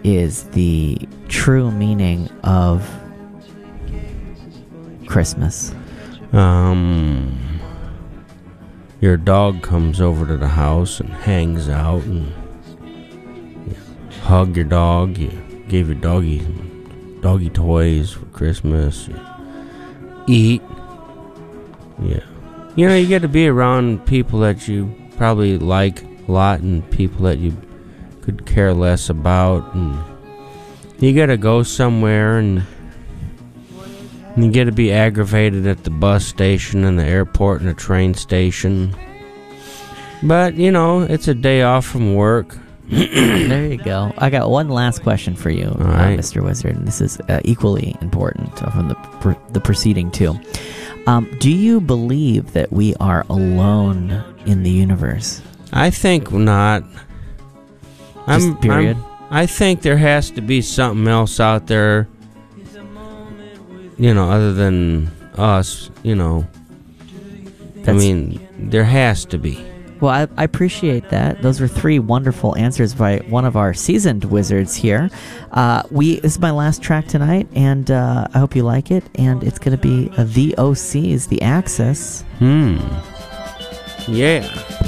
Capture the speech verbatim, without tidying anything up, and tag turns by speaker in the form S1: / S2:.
S1: is the true meaning of Christmas?
S2: Um, your dog comes over to the house and hangs out, and you hug your dog. You gave your doggy doggy toys for Christmas. You eat. Yeah. You know, you get to be around people that you probably like a lot and people that you could care less about, and you got to go somewhere, and you get to be aggravated at the bus station and the airport and the train station. But, you know, it's a day off from work.
S1: There you go. I got one last question for you, uh,
S2: right.
S1: Mister Wizard, and this is uh, equally important uh, from the pr- the preceding two. Um, do you believe that we are alone in the universe?
S2: I think not.
S1: Just
S2: I'm,
S1: period?
S2: I'm, I think there has to be something else out there, you know, other than us, you know. That's, I mean, there has to be.
S1: Well, I, I appreciate that. Those were three wonderful answers by one of our seasoned wizards here. Uh, we This is my last track tonight, and uh, I hope you like it. And it's going to be uh, The O C's, The Axis.
S2: Hmm. Yeah.